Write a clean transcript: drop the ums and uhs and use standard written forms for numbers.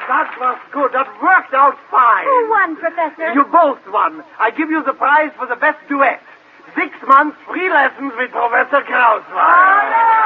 That was good. That worked out fine. Who won, Professor? You both won. I give you the prize for the best duet. 6 months free lessons with Professor Krausweiler.